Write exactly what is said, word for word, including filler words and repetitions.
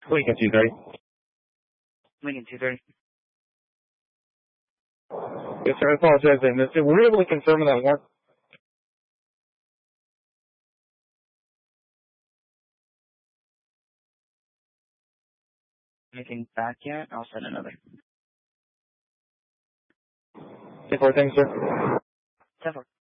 Lincoln two thirty. Lincoln two thirty. Yes, sir. I apologize. I missed it. Were you able to confirm that one? Anything back yet? I'll send another. ten four, thanks, sir. ten four.